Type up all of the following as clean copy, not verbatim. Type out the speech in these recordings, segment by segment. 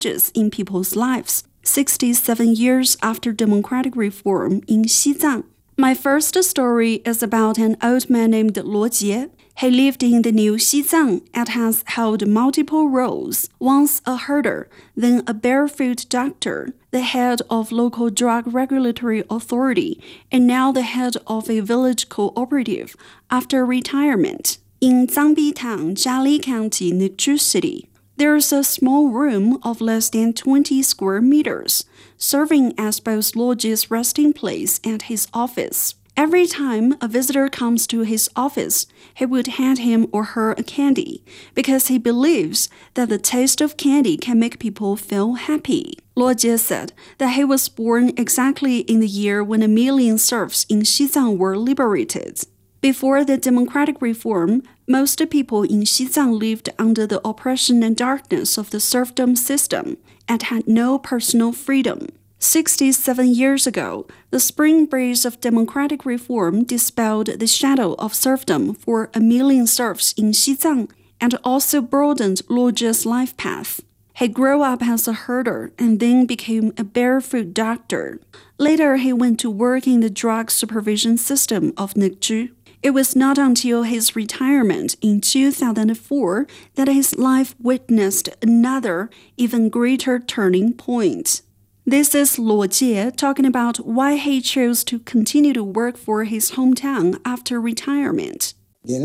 changes in people's lives 67 years after democratic reform in Xizang. My first story is about an old man named Luo Jie. He lived in the new Xizang and has held multiple roles, once a herder, then a barefoot doctor, the head of local drug regulatory authority, and now the head of a village cooperative after retirement. In Zangbi Town, Jiali County, Ningzhi City, there is a small room of less than 20 square meters, serving as both Luo Jie's resting place and his office. Every time a visitor comes to his office, he would hand him or her a candy, because he believes that the taste of candy can make people feel happy. Luo Jie said that he was born exactly in the year when 1 million serfs in Xizang were liberated. Before the democratic reform, most people in Xizang lived under the oppression and darkness of the serfdom system and had no personal freedom. 67 years ago, the spring breeze of democratic reform dispelled the shadow of serfdom for 1 million serfs in Xizang and also broadened Luo Jie's life path. He grew up as a herder and then became a barefoot doctor. Later, he went to work in the drug supervision system of Ningzhi. It was not until his retirement in 2004 that his life witnessed another, even greater turning point. This is Luo Jie talking about why he chose to continue to work for his hometown after retirement.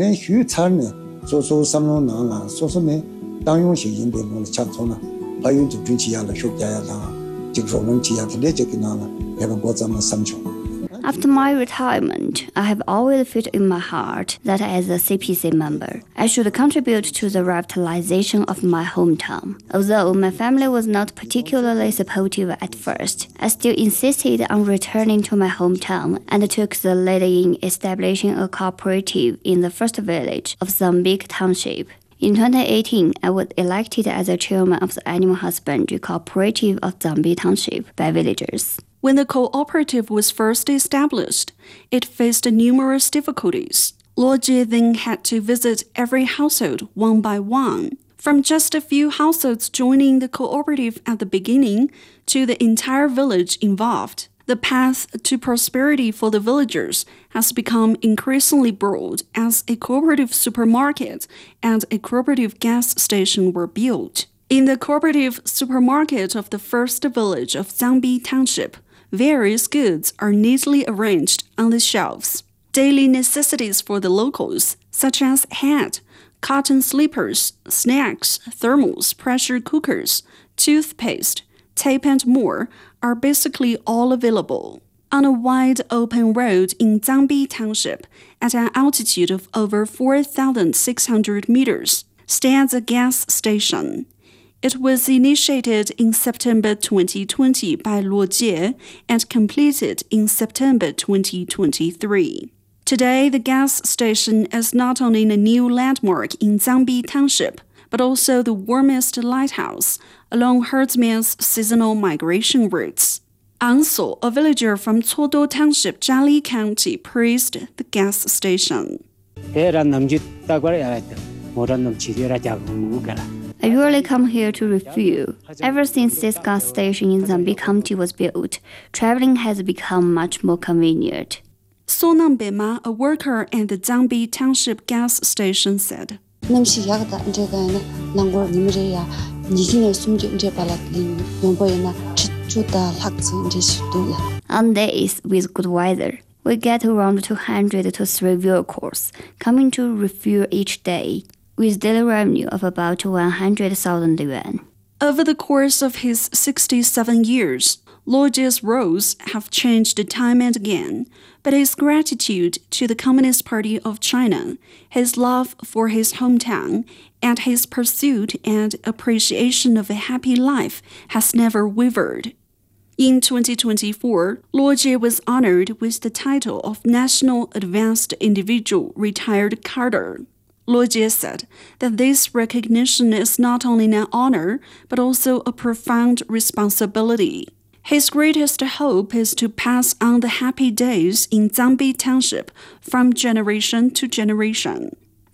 After my retirement, I have always felt in my heart that as a CPC member, I should contribute to the revitalization of my hometown. Although my family was not particularly supportive at first, I still insisted on returning to my hometown and took the lead in establishing a cooperative in the first village of Zambik Township. In 2018, I was elected as the chairman of the Animal Husbandry Cooperative of Zambik Township by villagers. When the cooperative was first established, it faced numerous difficulties. Luo Jie then had to visit every household one by one. From just a few households joining the cooperative at the beginning to the entire village involved, the path to prosperity for the villagers has become increasingly broad as a cooperative supermarket and a cooperative gas station were built. In the cooperative supermarket of the first village of Zangbi Township, various goods are neatly arranged on the shelves. Daily necessities for the locals, such as hat, cotton slippers, snacks, thermals, pressure cookers, toothpaste, tape and more, are basically all available. On a wide open road in Zangbi Township, at an altitude of over 4,600 meters, stands a gas station. It was initiated in September 2020 by Luo Jie and completed in September 2023. Today, the gas station is not only a new landmark in Zangbi Township, but also the warmest lighthouse along herdsmen's seasonal migration routes. Anso, a villager from Cuodo Township, Jiali County, praised the gas station. I usually come here to refuel. Ever since this gas station in Zambik County was built, traveling has become much more convenient. Sonam Bema, a worker at the Zangbi Township gas station, said, On days with good weather, we get around 200 to 3 vehicles coming to refuel each day, with daily revenue of about 100,000 yuan. Over the course of his 67 years, Luo Jie's roles have changed time and again, but his gratitude to the Communist Party of China, his love for his hometown, and his pursuit and appreciation of a happy life has never wavered. In 2024, Luo Jie was honored with the title of National Advanced Individual Retired Cadre. Luo Jie said that this recognition is not only an honor, but also a profound responsibility. His greatest hope is to pass on the happy days in Zangbi Township from generation to generation.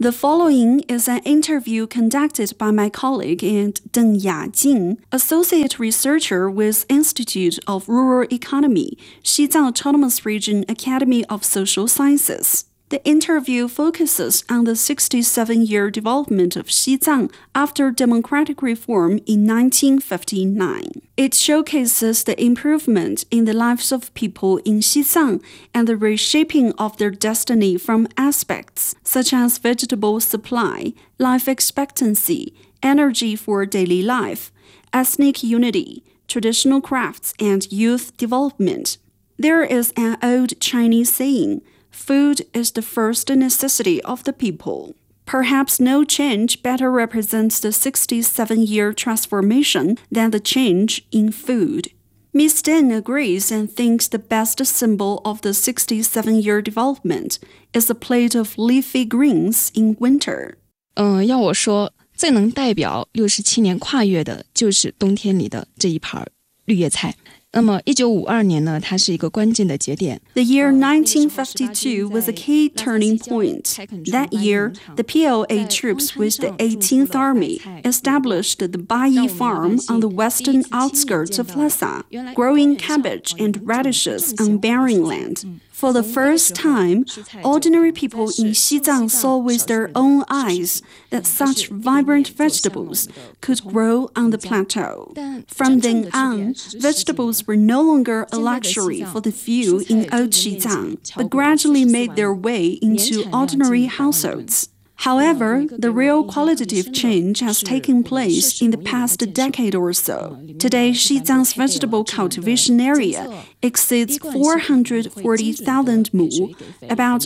The following is an interview conducted by my colleague and Deng Yajing, associate researcher with Institute of Rural Economy, Xizang Autonomous Region Academy of Social Sciences. The interview focuses on the 67-year development of Xizang after democratic reform in 1959. It showcases the improvement in the lives of people in Xizang and the reshaping of their destiny from aspects such as vegetable supply, life expectancy, energy for daily life, ethnic unity, traditional crafts, and youth development. There is an old Chinese saying, "Food is the first necessity of the people." Perhaps no change better represents the 67-year transformation than the change in food. Ms. Deng agrees and thinks the best symbol of the 67-year development is a plate of leafy greens in winter. 要我说，最能代表67年跨越的就是冬天里的这一盘绿叶菜。那么1952年呢，它是一个关键的节点。 The year 1952 was a key turning point. That year, the PLA troops with the 18th Army established the Bayi Farm on the western outskirts of Lhasa, growing cabbage and radishes on barren land. For the first time, ordinary people in Xizang saw with their own eyes that such vibrant vegetables could grow on the plateau. From then on, vegetables were no longer a luxury for the few in Old Xizang, but gradually made their way into ordinary households. However, the real qualitative change has taken place in the past decade or so. Today, Xizang's vegetable cultivation area exceeds 440,000 mu, about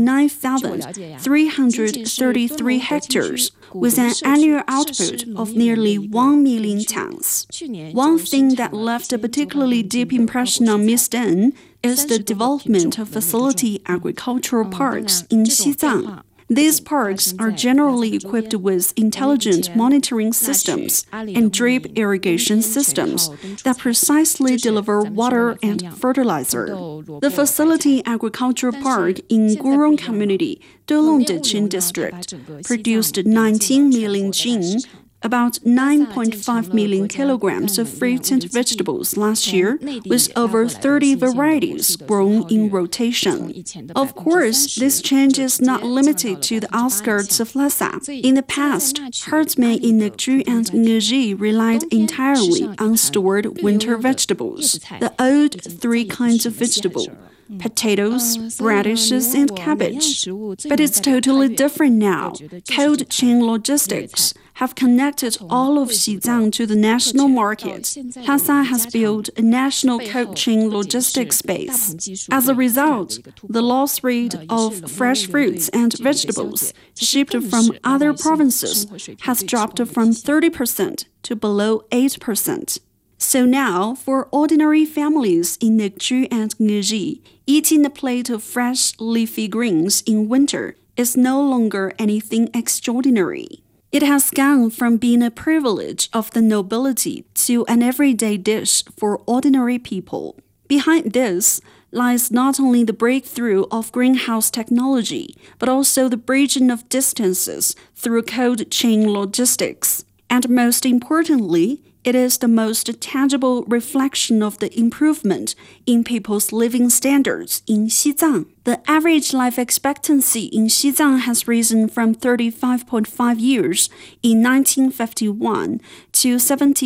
29,333 hectares, with an annual output of nearly 1 million tons. One thing that left a particularly deep impression on Ms. Deng is the development of facility agricultural parks in Xizang. These parks are generally equipped with intelligent monitoring systems and drip irrigation systems that precisely deliver water and fertilizer. The Facility Agricultural Park in Gurong Community, Dolong-Decheng District, produced 19 million jin, about 9.5 million kilograms of fruits and vegetables last year, with over 30 varieties grown in rotation. Of course, this change is not limited to the outskirts of Lhasa. In the past, herdsmen in Nekju and Ngezhi relied entirely on stored winter vegetables, the old three kinds of vegetable: potatoes, radishes, and cabbage. But it's totally different now. Cold chain logistics have connected all of Xizang to the national market. Lhasa has built a national cold chain logistics base. As a result, the loss rate of fresh fruits and vegetables shipped from other provinces has dropped from 30% to below 8%. So now, for ordinary families in Nekju and Ngezhi, eating a plate of fresh leafy greens in winter is no longer anything extraordinary. It has gone from being a privilege of the nobility to an everyday dish for ordinary people. Behind this lies not only the breakthrough of greenhouse technology, but also the bridging of distances through cold chain logistics. And most importantly, it is the most tangible reflection of the improvement in people's living standards in Xizang. The average life expectancy in Xizang has risen from 35.5 years in 1951 to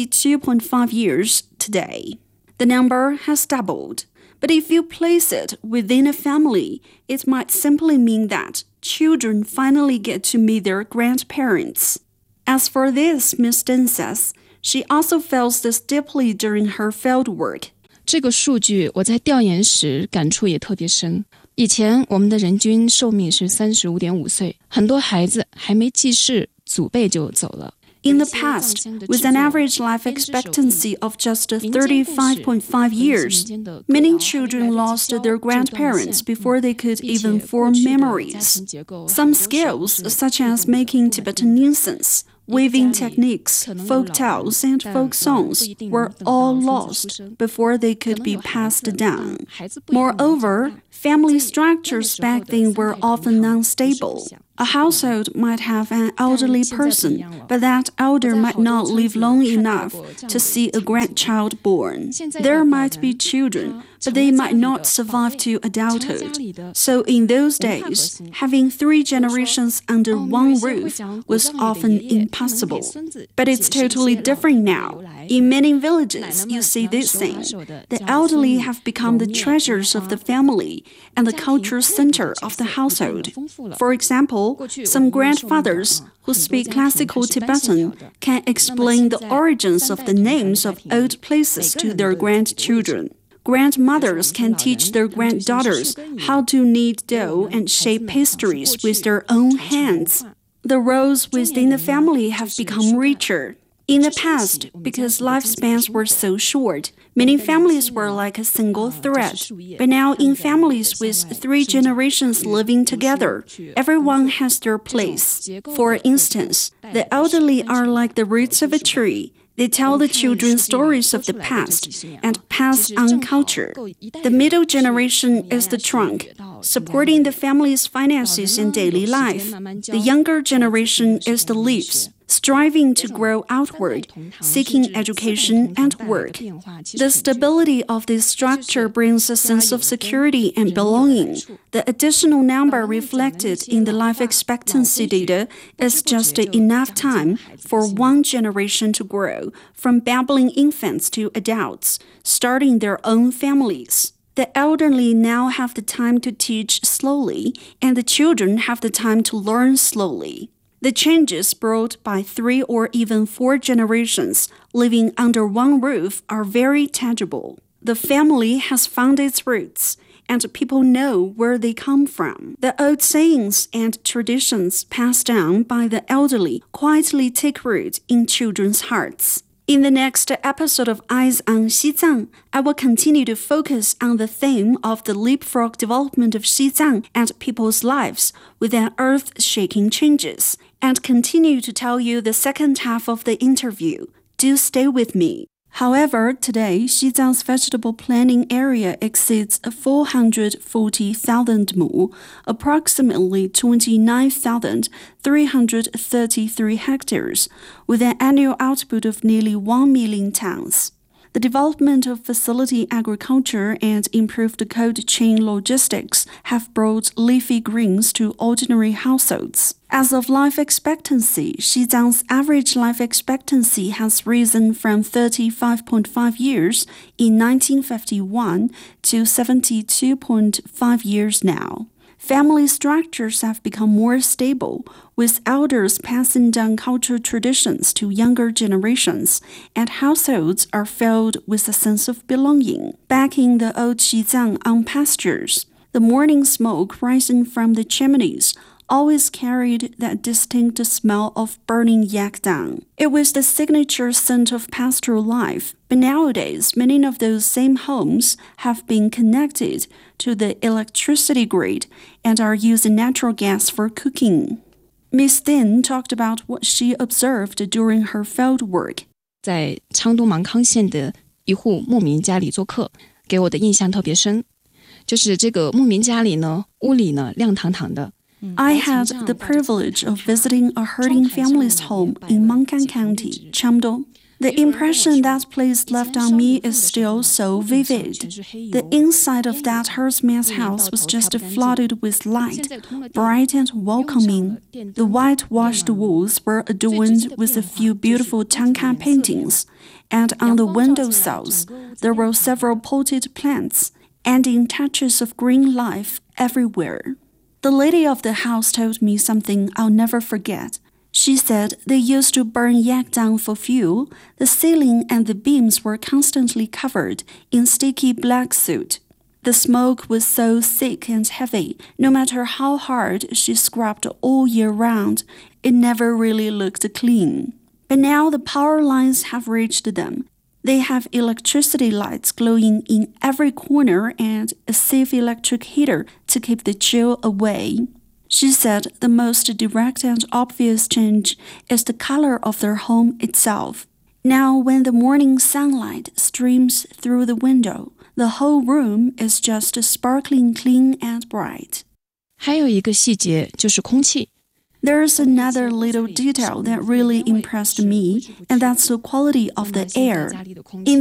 72.5 years today. The number has doubled. But if you place it within a family, it might simply mean that children finally get to meet their grandparents. As for this, Ms. Deng says, she also feels this deeply during her field work. 这个数据我在调研时感触也特别深。以前我们的人均寿命是35.5岁，很多孩子还没记事，祖辈就走了。 In the past, with an average life expectancy of just 35.5 years, many children lost their grandparents before they could even form memories. Some skills, such as making Tibetan incense, weaving techniques, folk tales, and folk songs were all lost before they could be passed down. Moreover, family structures back then were often unstable. A household might have an elderly person, but that elder might not live long enough to see a grandchild born. There might be children, but they might not survive to adulthood. So in those days, having 3 generations under one roof was often impossible. But it's totally different now. In many villages, you see this thing. The elderly have become the treasures of the family and the cultural center of the household. For example, some grandfathers who speak classical Tibetan can explain the origins of the names of old places to their grandchildren. Grandmothers can teach their granddaughters how to knead dough and shape pastries with their own hands. The roles within the family have become richer. In the past, because lifespans were so short, many families were like a single thread. But now in families with 3 generations living together, everyone has their place. For instance, the elderly are like the roots of a tree. They tell the children stories of the past and pass on culture. The middle generation is the trunk, supporting the family's finances in daily life. The younger generation is the leaves, striving to grow outward, seeking education and work. The stability of this structure brings a sense of security and belonging. The additional number reflected in the life expectancy data is just enough time for one generation to grow, from babbling infants to adults, starting their own families. The elderly now have the time to teach slowly, and the children have the time to learn slowly. The changes brought by 3 or even 4 generations living under one roof are very tangible. The family has found its roots, and people know where they come from. The old sayings and traditions passed down by the elderly quietly take root in children's hearts. In the next episode of Eyes on Xizang, I will continue to focus on the theme of the leapfrog development of Xizang and people's lives with an earth-shaking changes, and continue to tell you the second half of the interview. Do stay with me. However, today, Xizang's vegetable planting area exceeds 440,000 mu, approximately 29,333 hectares, with an annual output of nearly 1 million tons. The development of facility agriculture and improved cold chain logistics have brought leafy greens to ordinary households. As of life expectancy, Xizang's average life expectancy has risen from 35.5 years in 1951 to 72.5 years now. Family structures have become more stable, with elders passing down cultural traditions to younger generations, and households are filled with a sense of belonging. Back in the old Xizang on pastures, the morning smoke rising from the chimneys always carried that distinct smell of burning yak dung. It was the signature scent of pastoral life, but nowadays many of those same homes have been connected to the electricity grid and are using natural gas for cooking. Miss Din talked about what she observed during her field work. 在昌都芒康县的一户牧民家里做客，给我的印象特别深。就是这个牧民家里呢，屋里呢亮堂堂的。 I had the privilege of visiting a herding family's home in Mangkan County, Chengdu. The impression that place left on me is still so vivid. The inside of that herdsman's house was just flooded with light, bright and welcoming. The whitewashed walls were adorned with a few beautiful Tanka paintings, and on the windowsills there were several potted plants, adding touches of green life everywhere. The lady of the house told me something I'll never forget. She said they used to burn yak dung for fuel. The ceiling and the beams were constantly covered in sticky black soot. The smoke was so thick and heavy, no matter how hard she scrubbed all year round, it never really looked clean. But now the power lines have reached them. They have electricity lights glowing in every corner and a safe electric heater to keep the chill away. She said the most direct and obvious change is the color of their home itself. Now, when the morning sunlight streams through the window, the whole room is just sparkling clean and bright. 还有一个细节就是空气， There's another little detail that really impressed me, and that's the quality of the air. In